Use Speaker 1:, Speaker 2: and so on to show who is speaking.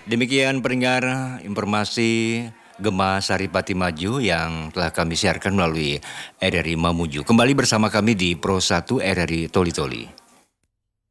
Speaker 1: Demikian pendengar informasi Gema Saripati Maju yang telah kami siarkan melalui RRI Mamuju. Kembali bersama kami di Pro 1 RRI Toli Toli.